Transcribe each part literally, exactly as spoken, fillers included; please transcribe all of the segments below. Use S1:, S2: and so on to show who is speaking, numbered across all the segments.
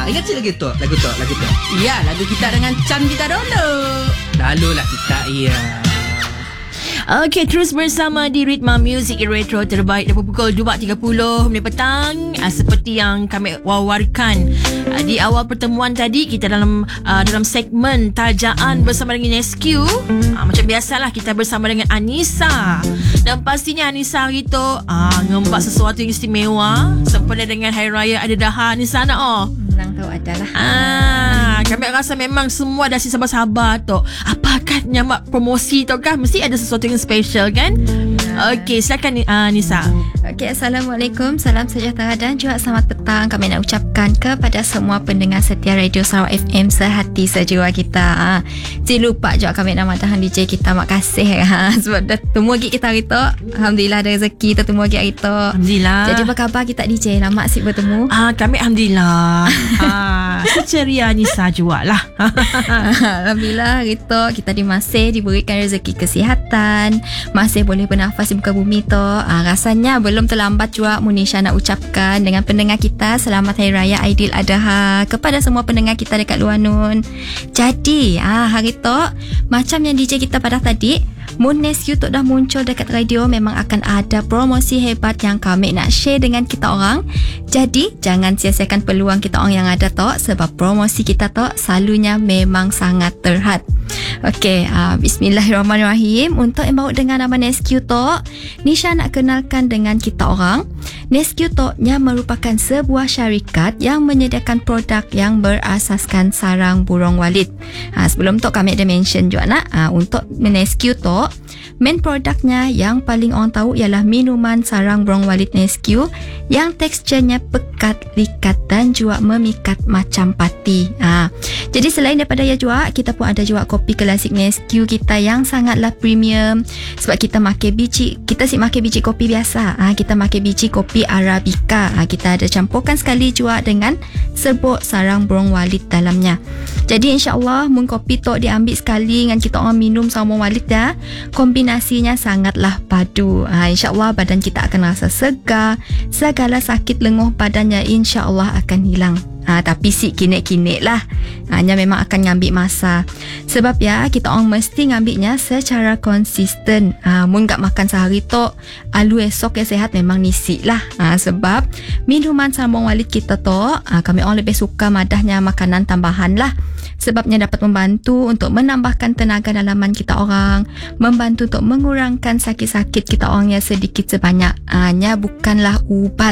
S1: ingat si lagu tu, lagu tu, lagu tu.
S2: Ya, lagu kita dengan Chan kita dulu.
S1: Lalu lah kita, iya.
S2: Okey, terus bersama di Ritma Music Retro terbaik dari pukul dua tiga puluh minit petang. uh, Seperti yang kami wawarkan uh, di awal pertemuan tadi, kita dalam uh, dalam segmen Tajaan bersama dengan S Q. uh, Macam biasalah, kita bersama dengan Anissa. Dan pastinya Anissa hari tu uh, ngempak sesuatu yang istimewa sempena dengan Hari Raya Aidiladha Anissa nak oh.
S3: Senang tahu adalah.
S2: Ah, kami rasa memang semua dah si sabar-sabar tu. Apakah nyamak promosi tu kah? Mesti ada sesuatu yang special kan? Ya. Okey, silakan uh, Nisa.
S3: Okey, Assalamualaikum. Salam sejahtera dan juga selamat petang. Kami nak ucapkan kepada semua pendengar setia Radio Sarawak F M sehati sejiwa kita. Ha. Jangan lupa juga kami nak madahan D J kita. Makasih ha. Sebab dah temu lagi kita hari tu. Alhamdulillah ada rezeki temu lagi hari tu.
S2: Alhamdulillah.
S3: Jadi apa khabar kita D J? Lama asyik bertemu.
S2: Ah, kami Alhamdulillah. ah, Seceria Nisa juga lah.
S3: Alhamdulillah hari tu kita di masih diberikan rezeki kesihatan, masih boleh bernafas di muka bumi tu. Ah, rasanya belum terlambat juga Munisha nak ucapkan dengan pendengar kita selamat Hari Raya Aidiladha kepada semua pendengar kita dekat luar nun. Jadi ah, hari tu macam yang D J kita pada tadi, Moon Rescue tu dah muncul dekat radio, memang akan ada promosi hebat yang kami nak share dengan kita orang. Jadi jangan sia-siakan peluang kita orang yang ada tu, sebab promosi kita tu selalunya memang sangat terhad. Okey, uh, bismillahirrahmanirrahim. Untuk yang bawa dengan nama Rescue tu, Nisha nak kenalkan dengan kita orang. Rescue tu nya merupakan sebuah syarikat yang menyediakan produk yang berasaskan sarang burung walit. Ha, sebelum tu kami ada mention juga nak ha, untuk Rescue tu, main produknya yang paling orang tahu ialah minuman sarang burung walit Rescue yang teksturnya pekat, likat dan juga memikat macam pati. Ha, jadi selain daripada ya juga, kita pun ada juga kopi klasik Rescue kita yang sangatlah premium, sebab kita makan biji, kita si makan biji kopi biasa. Ha, kita makan biji kopi Arabica. Ha, kita ada campurkan sekali juga dengan serbuk sarang burung walit dalamnya. Jadi insyaAllah mun kopi tu diambil sekali dengan kita orang minum sarang burung walit dah, kombinasinya sangatlah padu. Ha, InsyaAllah badan kita akan rasa segar, segala sakit lenguh badannya insyaAllah akan hilang. Ha, tapi si kinek-kinek lah, hanya memang akan ngambil masa. Sebab ya kita orang mesti ngambilnya secara konsisten. Ha, mun tak makan sehari tu, alu esok yang sehat memang nisi lah. Ha, sebab minuman sarang walit kita tu, ha, kami orang lebih suka madahnya makanan tambahan lah. Sebabnya dapat membantu untuk menambahkan tenaga dalaman kita orang, membantu untuk mengurangkan sakit-sakit kita orang yang sedikit sebanyak. Hanya bukanlah ubat.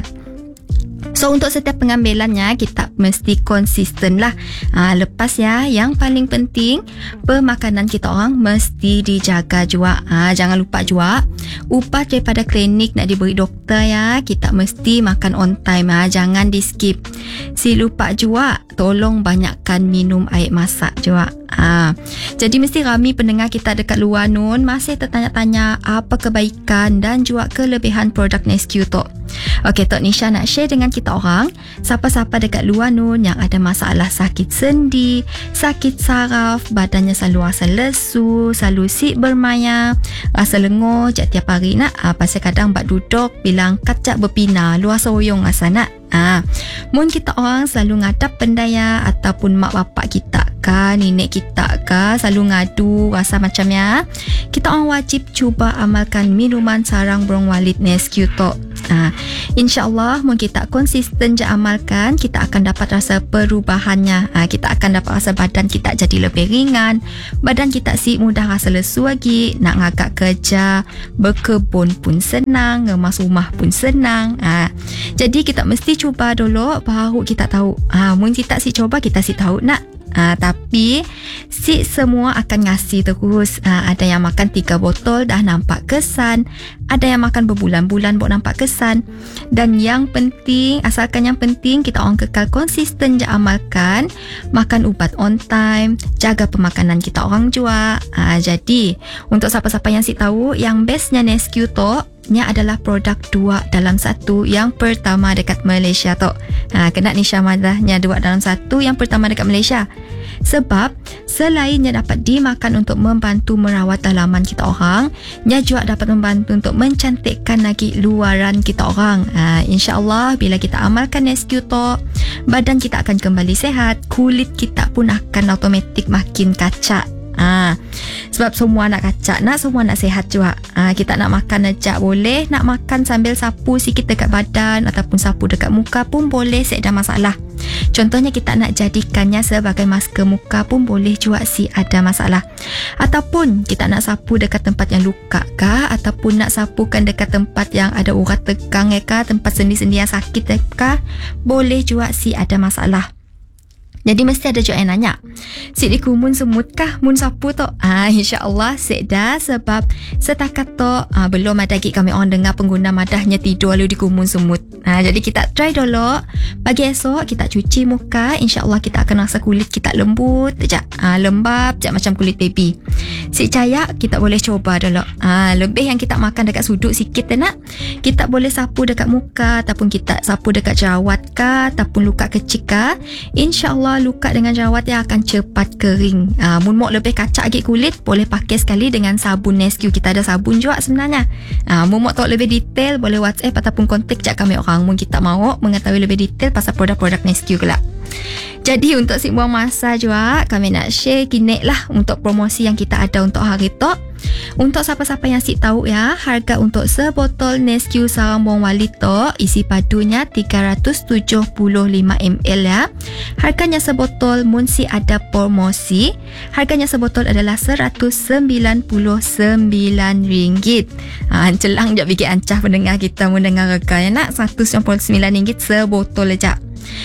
S3: So untuk setiap pengambilannya kita mesti konsisten lah. Ha, lepas ya, yang paling penting pemakanan kita orang mesti dijaga juga. Ha, jangan lupa juga ubat daripada klinik nak diberi doktor ya, kita mesti makan on time. Ha, jangan di skip. Si lupa juga tolong banyakkan minum air masak juga. Ha, jadi mesti ramai pendengar kita dekat luar nun masih tertanya-tanya apa kebaikan dan juga kelebihan produk Rescue tu. Okey, Tok Nisha nak share dengan kita orang, siapa-siapa dekat luar nun yang ada masalah sakit sendi, sakit saraf, badannya selalu rasa lesu, selalu sik bermaya, rasa lenguh jak tiap hari nak, ha, pasal kadang bak duduk bila angkat jak berpina, luar soyong rasa nak. Ha, mun kita orang selalu ngadap pendaya ataupun mak bapak kita ke, nenek kita ke, selalu ngadu rasa macam ya, kita orang wajib cuba amalkan minuman sarang burung walit Rescue tu. Ha, InsyaAllah mun kita konsisten je amalkan, kita akan dapat rasa perubahannya. Ha, kita akan dapat rasa badan kita jadi lebih ringan, badan kita si mudah rasa lesu lagi, nak ngagak kerja, berkebun pun senang, ngemas rumah pun senang. Ha, jadi kita mesti cuba dulu baru kita tahu. Ha, mun kita si coba, kita si tahu nak. Ha, tapi si semua akan ngasih terus. Ha, ada yang makan tiga botol dah nampak kesan, ada yang makan berbulan-bulan baru nampak kesan. Dan yang penting, asalkan yang penting kita orang kekal konsisten je amalkan, makan ubat on time, jaga pemakanan kita orang juga. Ha, jadi untuk siapa-siapa yang si tahu, yang bestnya Rescue tu nya adalah produk dua dalam satu. Yang pertama dekat Malaysia tu. Ha, kena Nisha madahnya dua dalam satu, yang pertama dekat Malaysia. Sebab selainnya dapat dimakan untuk membantu merawat dalaman kita orang, nya juga dapat membantu untuk mencantikkan lagi luaran kita orang. Ha, InsyaAllah bila kita amalkan Rescue tu, badan kita akan kembali sehat, kulit kita pun akan automatik makin kacak. Ah, sebab semua nak kacak, nak semua nak sehat juga. Ah, kita nak makan aja boleh, nak makan sambil sapu sikit dekat badan ataupun sapu dekat muka pun boleh, tak ada masalah. Contohnya kita nak jadikannya sebagai masker muka pun boleh juga si ada masalah. Ataupun kita nak sapu dekat tempat yang luka kah, ataupun nak sapukan dekat tempat yang ada urat tegang kah, tempat sendi-sendi yang sakit kah, boleh juga si ada masalah. Jadi mesti ada juga yang nanya, Sik di kumun semut kah mun sapu tu? Ah, InsyaAllah Sik dah, sebab setakat tu ah, belum ada lagi kami orang dengar pengguna madahnya tidur lalu di kumun semut. Ah, jadi kita try dulu. Pagi esok kita cuci muka, InsyaAllah kita akan rasa kulit kita lembut sekejap, ah, lembab sekejap macam kulit baby. Sik caya kita boleh coba dulu. Ah, lebih yang kita makan dekat sudut sikit nak, kita boleh sapu dekat muka ataupun kita sapu dekat jerawat kah ataupun luka kecil kah. InsyaAllah luka dengan jerawat yang akan cepat kering. Ah, mun mau lebih kacak lagi kulit, boleh pakai sekali dengan sabun Nesque. Kita ada sabun juga sebenarnya. Ah, mun mau tahu lebih detail, boleh WhatsApp ataupun kontak jak kami orang. Mun kita mau mengetahui lebih detail pasal produk-produk Nesque kelak. Jadi untuk si buang masa juga, kami nak share kini lah untuk promosi yang kita ada untuk hari tu. Untuk siapa-siapa yang si tahu ya, harga untuk sebotol Nesque sarang buang walit tu isi padunya tiga ratus tujuh puluh lima mililiter ya. Harganya sebotol mun si ada promosi, harganya sebotol adalah seratus sembilan puluh sembilan ringgit. Ha, celang je bikin ancah pendengar kita mendengar harga ya nak, seratus sembilan puluh sembilan ringgit sebotol aja.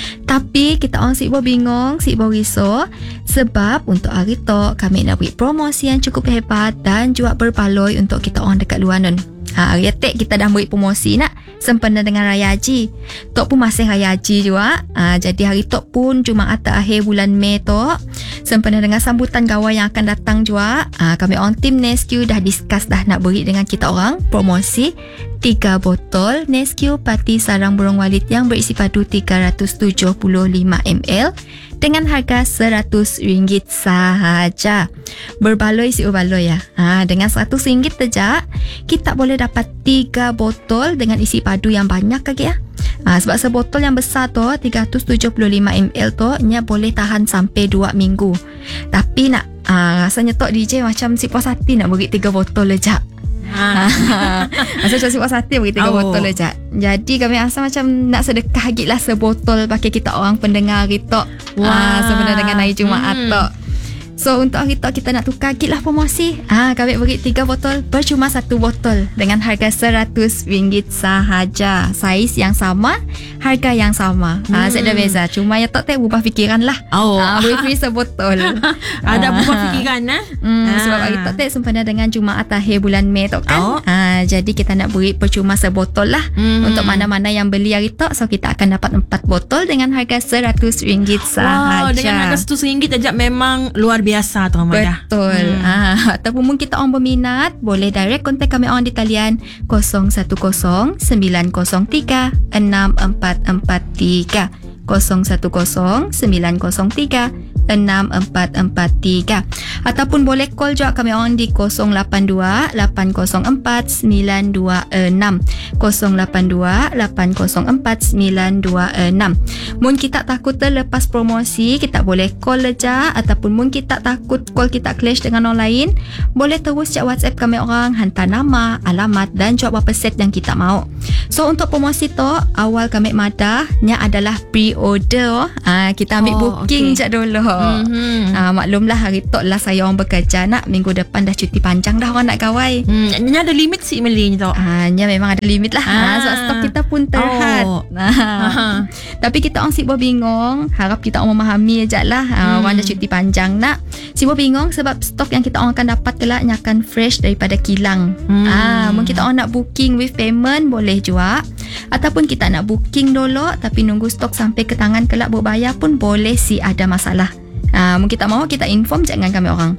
S3: Tapi kita orang sibuk bingung, sibuk risau, sebab untuk hari tu kami nak beri promosi yang cukup hebat dan juga berbaloi untuk kita orang dekat luar nun. Ha, hari atik kita dah beri promosi nak sempena dengan Raya Haji. Tok pun masih Raya Haji juga. Ha, jadi hari tok pun Jumaat terakhir bulan Mei tu sempena dengan sambutan gawai yang akan datang juga. Ha, kami orang tim Nesque dah discuss dah nak beri dengan kita orang promosi tiga botol Nesque Pati Sarang Burung Walit yang berisi padu tiga ratus tujuh puluh lima mililiter dengan harga seratus ringgit sahaja. Berbaloi si berbaloi ya. Ha, dengan seratus ringgit saja kita boleh dapat tiga botol dengan isi padu yang banyak lagi ya. Ha, sebab sebotol yang besar tu tiga ratus tujuh puluh lima mililiter tu nya boleh tahan sampai dua minggu. Tapi nak ha, rasanya tok D J macam si puas hati nak beri tiga botol aja. Ha. Asal macam si puas hati beri tiga oh. botol aja. Jadi kami rasa macam nak sedekah lagi lah sebotol pakai kita orang pendengar kita. Wah, sebenarnya dengan hari Jumaat hmm. tu. So untuk hari tu kita nak tukar lagi lah promosi. Ah, kami beri tiga botol percuma satu botol dengan harga seratus ringgit sahaja. Saiz yang sama, harga yang sama. Hmm. Ah, saya dah beza. Cuma ya tak tak berubah fikiran lah. Oh. Ah, beri free sebotol.
S2: Ada berubah fikiran nah.
S3: Hmm, ah. Sebab hari tu tak sempena dengan Jumaat akhir bulan Mei tu kan. Oh. Ah, jadi kita nak beri percuma sebotol lah. Hmm. Untuk mana-mana yang beli hari tu, so kita akan dapat empat botol dengan harga seratus ringgit sahaja.
S2: Wow, dengan harga seratus ringgit aja memang luar biasa. biasa tu Ramadah.
S3: Betul. Hmm. Ah, ataupun mungkin kita orang berminat, boleh direct kontak kami orang di talian kosong satu kosong sembilan kosong tiga enam empat empat tiga kosong satu kosong sembilan kosong tiga enam empat empat tiga ataupun boleh call juga kami orang di kosong lapan dua lapan kosong empat sembilan dua enam kosong lapan dua lapan kosong empat sembilan dua enam. Mun kita takut terlepas promosi, kita boleh call aja, ataupun mun kita takut call kita clash dengan orang lain, boleh terus cek WhatsApp kami orang, hantar nama, alamat dan juga berapa set yang kita mau. So untuk promosi tu, awal kami madahnya adalah pre-order. Ah, kita ambil oh, booking okay. je dulu. Mm-hmm. Ah, maklumlah hari tu lah saya orang bekerja nak, minggu depan dah cuti panjang dah orang nak gawai.
S2: Hmm, ni ada limit si Meli ni tu.
S3: Ah, nya memang ada limit lah. Ah, sebab stok kita pun terhad. Oh. Ah. Tapi kita orang sibuk bingung, harap kita orang memahami aja lah. Ah, hmm. Orang dah cuti panjang nak. Sibuk bingung sebab stok yang kita orang akan dapat kelak nya akan fresh daripada kilang. Hmm. Ah, mungkin kita orang nak booking with payment boleh juga. Ataupun kita nak booking dulu tapi nunggu stok sampai ke tangan kelak berbayar pun boleh si ada masalah. Ah, mungkin kita mau kita inform jangan kami orang.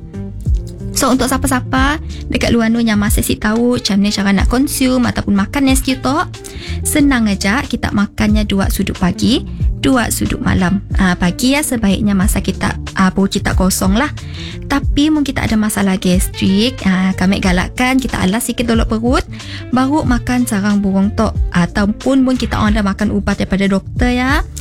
S3: So untuk siapa-siapa dekat luar ni yang masih si tahu macam ni cara nak consume ataupun makan Nesque tu, senang aja, kita makannya dua sudut pagi, dua sudut malam. Ah, pagi ya sebaiknya masa kita ah, perut kita kosong lah. Tapi mungkin kita ada masalah gastrik, ah, kami galakkan kita alas sikit dulu perut, baru makan sarang burung tu. Ataupun pun kita orang dah makan ubat daripada doktor ya,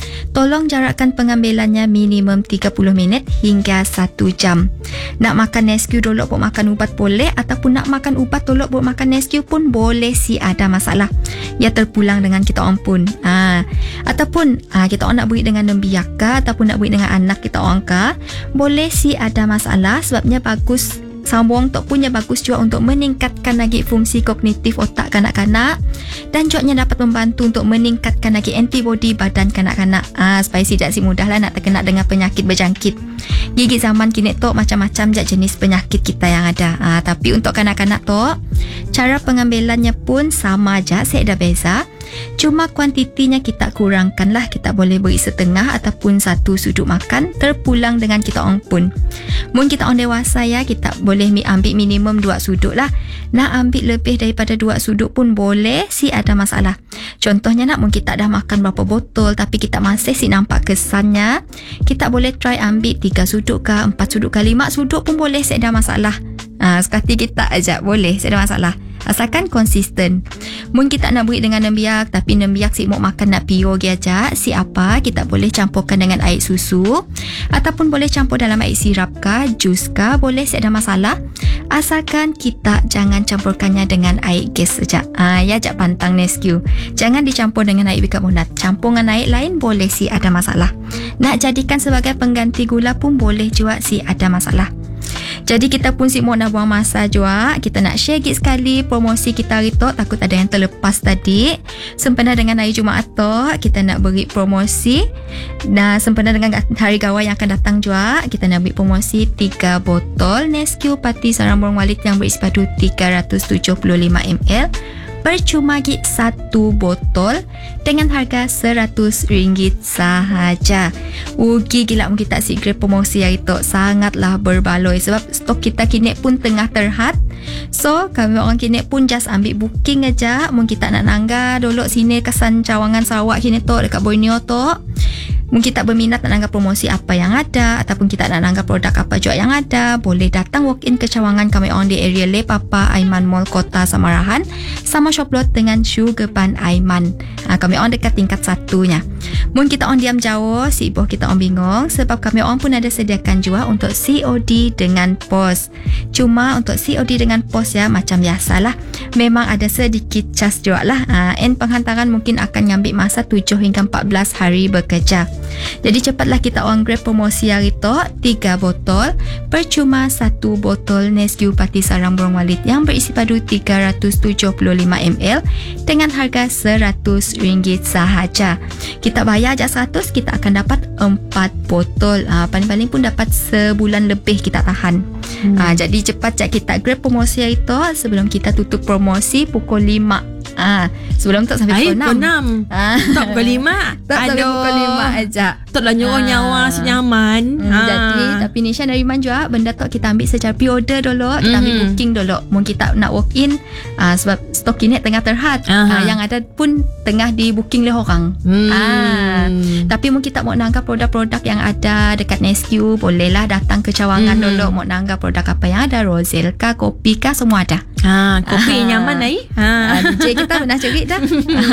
S3: Tolong jarakkan pengambilannya minimum tiga puluh minit hingga satu jam. Nak makan Nesquik tolok buat makan ubat boleh, ataupun nak makan ubat tolok buat makan Nesquik pun boleh si ada masalah. Ya terpulang dengan kita orang pun. Ha. Ataupun ha, kita orang nak beri dengan nembiak ke, ataupun nak beri dengan anak kita orang ke, boleh si ada masalah sebabnya bagus. Sambung tok punya bagus juga untuk meningkatkan lagi fungsi kognitif otak kanak-kanak dan juga dapat membantu untuk meningkatkan lagi antibody badan kanak-kanak ah, supaya tidak si mudahlah nak terkena dengan penyakit berjangkit. Gigi zaman kini tok macam-macam je jenis penyakit kita yang ada. Ah, tapi untuk kanak-kanak tok cara pengambilannya pun sama aja, saya dah beza. Cuma kuantitinya kita kurangkan lah. Kita boleh beri setengah ataupun satu sudut makan terpulang dengan kita orang pun. Mungkin kita orang dewasa ya, kita boleh ambil minimum dua sudut lah. Nak ambil lebih daripada dua sudut pun boleh si ada masalah. Contohnya nak mungkin kita dah makan berapa botol tapi kita masih si nampak kesannya, kita boleh try ambil tiga sudut ke, empat sudut ke, lima sudut pun boleh, si ada masalah. Ha, sekali kita aja boleh, si ada masalah. Asalkan konsisten. Mungkin kita nak beri dengan nembiak, tapi nembiak si mau makan nak pio aja, si apa kita boleh campurkan dengan air susu ataupun boleh campur dalam air sirap ke, jus ke, boleh, si ada masalah. Asalkan kita jangan campurkannya dengan air gas saja. Ah ya, jak pantang Nesquik. Jangan dicampur dengan air bikarbonat. Campur dengan air lain boleh si ada masalah. Nak jadikan sebagai pengganti gula pun boleh juga si ada masalah. Jadi kita pun si mau nak buang masa juga. Kita nak share git sekali promosi kita hari tu, takut ada yang terlepas tadi. Sempena dengan hari Jumaat tu kita nak beri promosi. Dan sempena dengan hari gawai yang akan datang juga, kita nak beri promosi tiga botol Nesquik Pati Sarang Burung Walit yang berisi padu tiga ratus tujuh puluh lima mililiter. Percuma git satu botol dengan harga seratus ringgit sahaja. Ugi gila mungkin tak si grade promosi hari tu sangatlah berbaloi sebab stok kita kini pun tengah terhad. So kami orang kini pun just ambil booking aja. Mungkin tak nak nangga dolok sini kesan Cawangan Sarawak kini tu dekat Borneo tu. Mungkin tak berminat nak nanggap promosi apa yang ada ataupun kita nak nanggap produk apa juga yang ada, boleh datang walk in ke Cawangan kami on di area Le Papa Aiman Mall Kota Samarahan sama shoplot dengan Sugar Pan Aiman. Ha, kami on dekat tingkat satunya. Mungkin kita on diam jauh, si ibu kita on bingung sebab kami on pun ada sediakan juga untuk C O D dengan pos. Cuma untuk C O D dengan pos ya macam biasalah. Memang ada sedikit cas juga lah. Ha, and penghantaran mungkin akan ngambil masa tujuh hingga empat belas hari bekerja. Jadi cepatlah kita on grab promosi hari tu, tiga botol percuma satu botol Nesquik Pati Sarang Burung Walit yang berisi padu tiga ratus tujuh puluh lima mililiter dengan harga seratus ringgit sahaja. Kita bayar je seratus, kita akan dapat empat botol. Ha, paling-paling pun dapat sebulan lebih kita tahan. Hmm. Ha, jadi cepat je kita grab promosi hari tu sebelum kita tutup promosi pukul lima. Ah, sebelum tu sampai pukul enam.
S1: enam. Ah, tak pukul lima.
S3: Tak sampai pukul lima aja.
S1: Tak lah nyuruh ah. nyawa senyaman.
S3: Hmm, ah. Jadi tapi Nisha dari Man juga benda tu kita ambil secara pre-order dulu, kita ambil mm. booking dulu. Mungkin kita nak walk in ah, sebab stok ini tengah terhad. Ah, yang ada pun tengah di booking oleh orang. Hmm. Ah, tapi mungkin kita mau nanggap produk-produk yang ada dekat Nesquik, bolehlah datang ke Cawangan mm. dulu mau nanggap produk apa yang ada, Rosel kah, kopi kah, semua ada.
S1: Ha, kopi ah. nyaman ai. Ha,
S3: D J kita pernah cerit dah.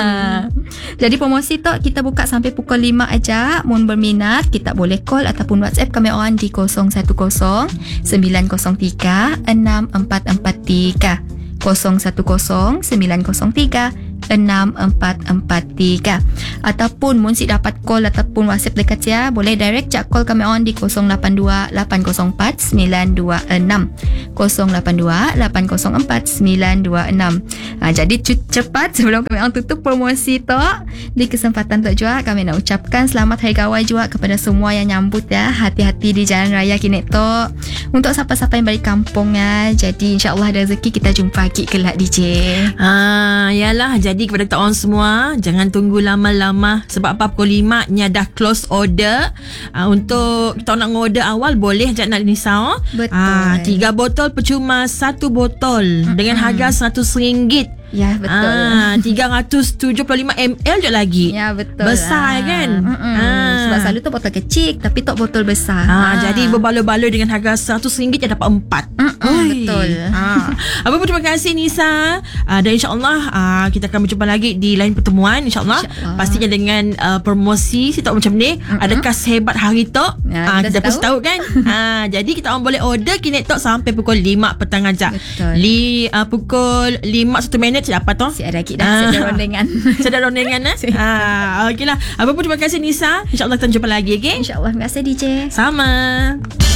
S3: Jadi promosi tu kita buka sampai pukul lima aja. Mun berminat kita boleh call ataupun WhatsApp kami orang di kosong satu kosong sembilan kosong tiga enam empat empat tiga kosong satu kosong sembilan kosong tiga enam empat empat tiga ataupun mun si dapat call ataupun WhatsApp dekat saya, boleh direct cak call kami on di kosong lapan dua lapan kosong empat sembilan dua enam kosong lapan dua lapan kosong empat sembilan dua enam. Ha, jadi cepat sebelum kami on tutup promosi tu. Di kesempatan tu juga kami nak ucapkan selamat Hari Gawai juga kepada semua yang nyambut ya. Hati-hati di jalan raya kini tu. Untuk siapa-siapa yang balik kampung ya. Jadi insya-Allah ada rezeki kita jumpa lagi kelak D J.
S1: Ah, yalah. Jadi kepada kita orang semua, jangan tunggu lama-lama sebab apa pukul lima nya dah close order. Uh, untuk kita nak order awal boleh je nak Nisa.
S3: Betul.
S1: Ah, tiga botol percuma satu botol mm-hmm. dengan harga seratus ringgit.
S3: Ya, betul.
S1: Ah, tiga ratus tujuh puluh lima mililiter je lagi.
S3: Ya, betul.
S1: Besar
S3: ah.
S1: kan?
S3: Ah. Sebab Sebab selalu tu botol kecil, tapi tok botol besar.
S1: Ha,
S3: Ah.
S1: Jadi berbaloi-baloi dengan harga seratus ringgit dia dapat empat.
S3: Mm-mm, betul.
S1: Ha. Apa pun terima kasih Nisa. Uh, dan insyaAllah uh, kita akan berjumpa lagi di lain pertemuan insyaAllah.
S3: InsyaAllah.
S1: Pastinya dengan uh, promosi si tok macam ni. Mm-mm. Ada kas hebat hari tok.
S3: Ya,
S1: uh,
S3: kita
S1: kita pun
S3: tahu.
S1: tahu kan. uh, jadi kita orang boleh order Kinet Tok sampai pukul lima petang aja.
S3: Betul.
S1: Li, uh, pukul lima satu minit siapa tu?
S3: Si ada kita dah sedar rondengan.
S1: Sedar rondengan eh? ah, Okeylah. Apa pun terima kasih Nisa. InsyaAllah kita jumpa lagi, okay?
S3: InsyaAllah. Terima kasih D J.
S1: Sama.